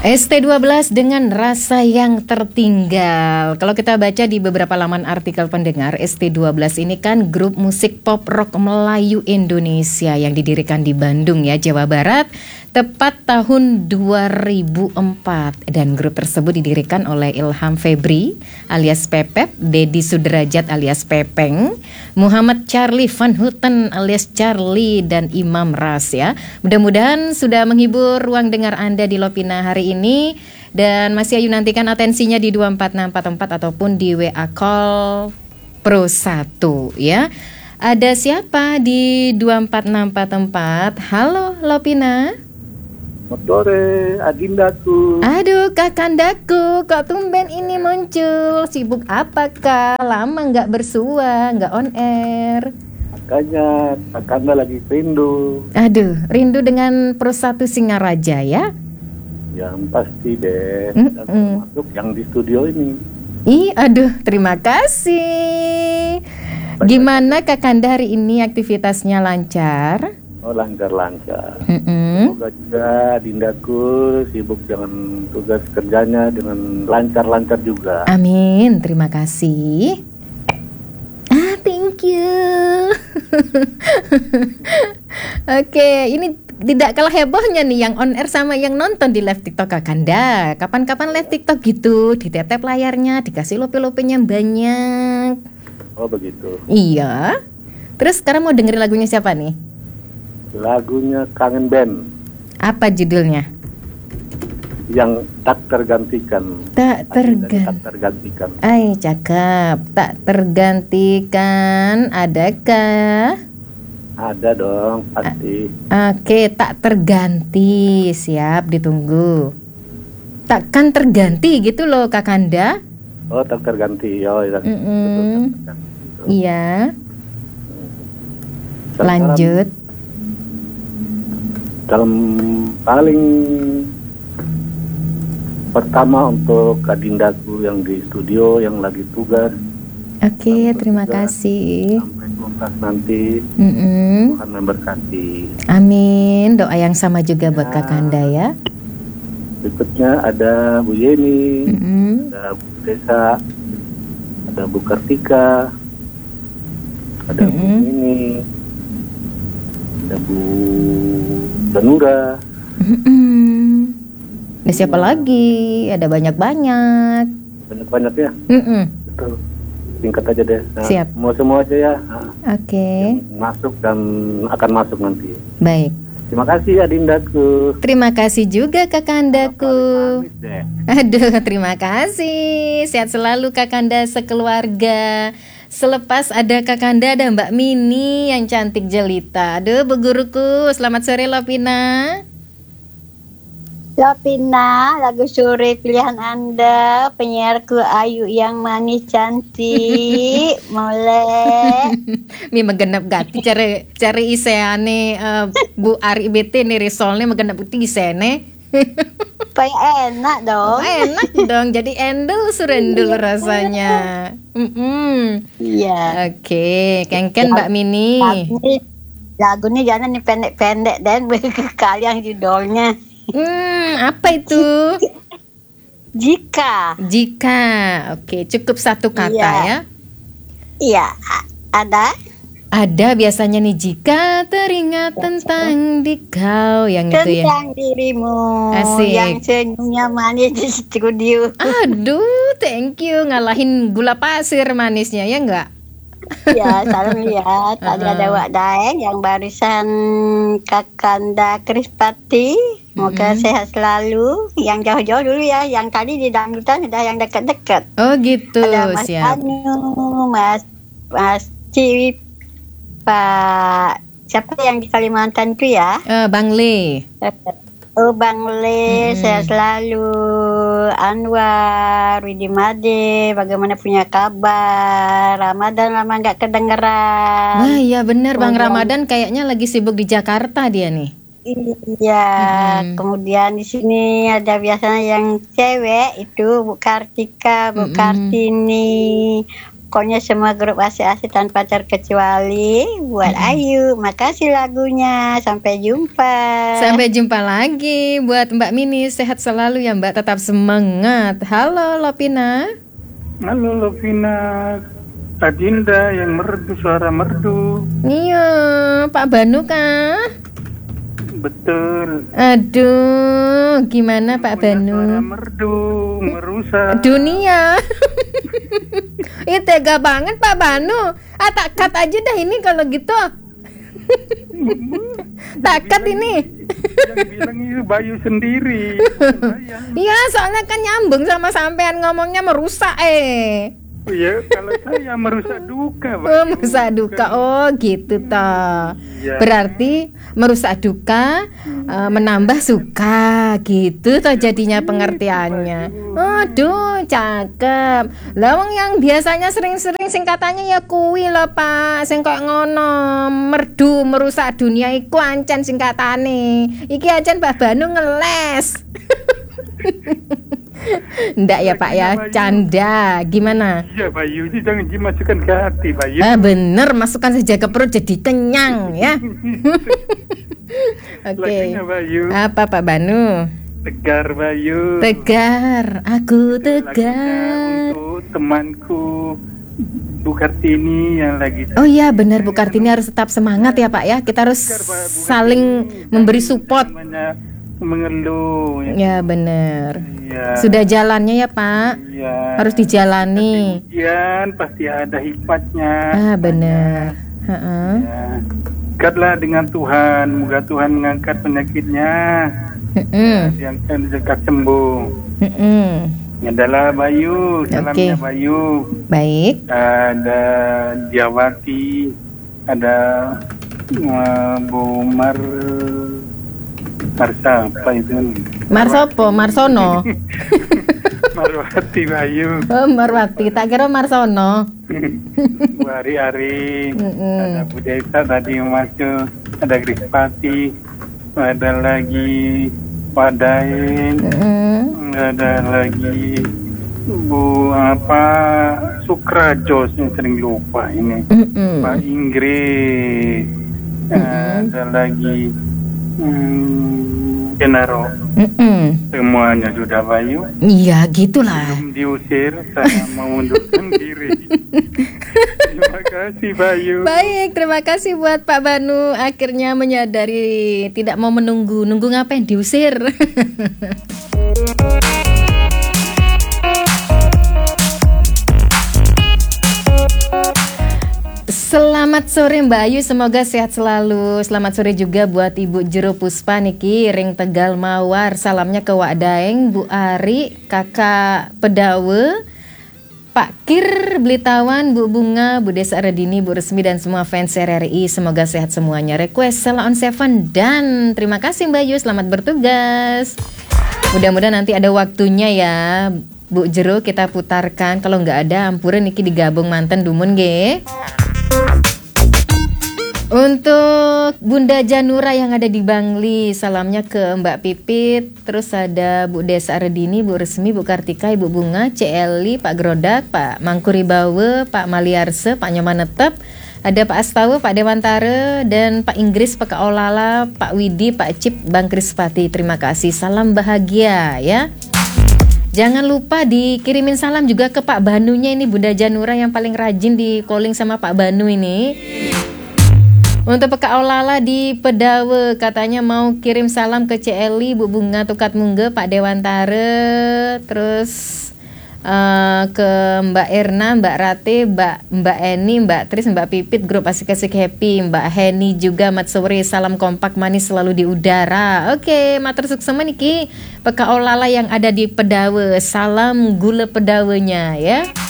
ST12 dengan rasa yang tertinggal. Kalau kita baca di beberapa laman artikel pendengar, ST12 ini kan grup musik pop rock Melayu Indonesia yang didirikan di Bandung ya, Jawa Barat, tepat tahun 2004. Dan grup tersebut didirikan oleh Ilham Febri alias Pepep, Dedi Sudrajat alias Pepeng, Muhammad Charlie Van Houten alias Charlie, dan Imam Ras ya. Mudah-mudahan sudah menghibur ruang dengar Anda di Lopina hari ini. Dan masih Ayu nantikan atensinya di 24644 ataupun di WA Call Pro 1 ya. Ada siapa di 24644? Halo Lopina. Selamat sore, Adindaku. Aduh Kakandaku, kok tumben ini muncul? Sibuk apakah? Lama nggak bersua, nggak on air. Makanya Kakanda lagi rindu. Aduh, rindu dengan Pro 1 Singaraja ya? Yang pasti deh, dan termasuk yang di studio ini. Aduh, terima kasih. Gimana Kakanda hari ini, aktivitasnya lancar? Oh, lancar-lancar. Semoga juga Dindaku sibuk dengan tugas kerjanya dengan lancar-lancar juga. Amin, terima kasih. Thank you. Oke, ini tidak kalah hebohnya nih yang on air sama yang nonton di live TikTok Kakanda. Kapan-kapan live TikTok gitu, ditetep layarnya, dikasih lope-lopenya banyak. Oh begitu. Iya. Terus sekarang mau dengerin lagunya siapa nih? Lagunya Kangen Band. Apa judulnya? Yang tak tergantikan. Tak tergantikan. Ay, cakep. Tak tergantikan. Adakah? Ada dong, pasti. Oke, tak terganti. Siap, ditunggu. Takkan terganti gitu loh Kakanda. Oh, tak terganti. Oh, iya. Betul, tak terganti. Iya. Lanjut. Dalam paling pertama untuk Adindaku yang di studio yang lagi tugas. Oke, terima kasih. Sampai tuntas nanti. Tuhan memberkati. Amin. Doa yang sama juga buat Kakanda ya. Berikutnya ada Bu Yeni, ada Bu Desa, ada Bu Kartika, ada Bu Nini, ada Bu Danura. Ada siapa lagi? Ada banyak-banyak. Banyak-banyak ya. Betul. Singkat aja deh. Nah, siap. Semua aja ya. Oke. Masuk dan akan masuk nanti. Baik. Terima kasih Adindaku. Terima kasih juga Kakandaku. Aduh, terima kasih. Sehat selalu Kakanda sekeluarga. Selepas ada Kakanda ada Mbak Mini yang cantik jelita. Aduh, Bu Guruku, selamat sore Lopina. Lopina, lagu sore pilihan Anda, penyiarku Ayu yang manis cantik. Mulai. Mi megenap gati cari iseane Bu Ari BT nih risolnya megenap putih isene. Supaya enak dong. Enak dong, jadi endul surendul rasanya. Iya. Oke, kengken Mbak Mini. Lagu ini jangan nih pendek-pendek dan kalian judulnya. Apa itu? Jika. Oke, cukup satu kata ya. Iya, ada. Ada biasanya nih, jika teringat tentang dikau yang itu ya. Tentang dirimu. Asik. Yang senyumnya manis di studio. Aduh, thank you, ngalahin gula pasir manisnya ya enggak? Ya, salam lihat. Tadi ada Wak Daeng yang barisan Kakanda Krispati. Semoga sehat selalu. Yang jauh-jauh dulu ya. Yang tadi di dangdutan sudah yang dekat-dekat. Oh gitu, ada Mas siap. Anu, Mas Ciwi, Pak siapa yang di Kalimantan itu ya? Bang Le. Oh Bang Le, sehat selalu. Anwar, Widi Made, bagaimana punya kabar? Ramadan lama nggak kedengeran. Wah iya benar, Bang Ramadan kayaknya lagi sibuk di Jakarta dia nih. Iya, kemudian di sini ada biasanya yang cewek itu Bu Kartika, Bu Kartini, pokoknya semua grup asik-asik tanpa terkecuali buat Ayu. Makasih lagunya. Sampai jumpa. Sampai jumpa lagi buat Mbak Mini. Sehat selalu ya Mbak, tetap semangat. Halo Lovina. Halo Lovina, Adinda yang merdu, suara merdu. Iya, Pak Banu kah? Betul. Aduh, gimana Pak Banu? Suara merdu, merusak Dunia. Ih, tega banget Pak Banu. Tak cut aja dah ini kalau gitu. Tak cut ini. Yang bilang itu Bayu sendiri. Iya, soalnya kan nyambung sama sampean ngomongnya merusak Oh ya, kalau saya merusak duka, Bayu. Oh, merusak duka. Oh, gitu toh. Iya. Berarti merusak duka, menambah suka, gitu toh jadinya pengertiannya. Aduh, cakep. Lawang yang biasanya sering-sering singkatannya ya kuwi lho Pak, sing kok ngono, merdu merusak dunia iku ancen singkatane. Iki ancen Pak Banu ngeles. Ndak ya Pak ya, canda. Gimana? Iya Bayu, ini jangan dimasukkan ke hati Bayu. Bener, masukkan saja ke perut jadi kenyang ya. Oke. Lagunya Bayu. Apa Pak Banu? Tegar Bayu. Tegar, aku Lagunya tegar. untuk temanku Bu Kartini yang lagi. Oh iya benar, Bu Kartini harus tetap semangat ya Pak ya. Kita harus saling memberi support. Mengeluh. Ya benar. Iya. Sudah jalannya ya Pak. Iya. Harus dijalani. Kemudian pasti ada hikmatnya. Benar. Heeh. Ya. Dekatlah dengan Tuhan, moga Tuhan mengangkat penyakitnya, yang akan dekat sembuh. Ini adalah Bayu, salamnya Bayu. Baik. Ada Diawati, ada Bu Marsa, apa itu? Marsopo, Marsono. Marwati Bayu. Oh, Marwati, tak kira Marsono. Bu Ari-Ari, ada Bu Desa tadi masuk, ada Grispati, ada lagi Pak Dain, ada lagi Bu Sukrajo, yang sering lupa ini, Pak Inggris, ada lagi Genaro. Semuanya sudah Bayu. Iya gitulah. Belum diusir, saya mau mundurkan diri. Terima kasih Bayu. Baik, terima kasih buat Pak Banu. Akhirnya menyadari tidak mau menunggu. Nunggu ngapain, diusir. Selamat sore Mbak Ayu, semoga sehat selalu. Selamat sore juga buat Ibu Jero Puspa niki ring Tegal Mawar. Salamnya ke Wak Daeng, Bu Ari, Kakak Pedawe, Pak Kir Blitawan, Bu Bunga, Bu Desa Redini, Bu Resmi dan semua fans RRI. Semoga sehat semuanya. Request Sela on Seven dan terima kasih Mbak Ayu, selamat bertugas. Mudah-mudahan nanti ada waktunya ya Bu Jero kita putarkan. Kalau nggak ada ampuran niki digabung manten dumun ge. Untuk Bunda Janura yang ada di Bangli, salamnya ke Mbak Pipit. Terus ada Bu Desa Redini, Bu Resmi, Bu Kartika, Ibu Bunga, Celi, Pak Grodak, Pak Mangkuribawe, Pak Maliarse, Pak Nyoman Netep. Ada Pak Astawa, Pak Dewantara, dan Pak Inggris, Pak Kaolala, Pak Widi, Pak Cip, Bang Krispati. Terima kasih, salam bahagia ya. Jangan lupa dikirimin salam juga ke Pak Banunya ini, Bunda Janura yang paling rajin di calling sama Pak Banu ini. Untuk Pak Kaolala di Pedawe, katanya mau kirim salam ke Celi, Bu Bunga Tukat Mungge, Pak Dewantara, terus ke Mbak Erna, Mbak Rate, Mbak Eni, Mbak Tris, Mbak Pipit, grup asik-asik happy, Mbak Heni juga, mat sore, salam kompak manis selalu di udara. Oke, matur suksema niki Pak Kaolala yang ada di Pedawe, salam gula Pedawenya ya.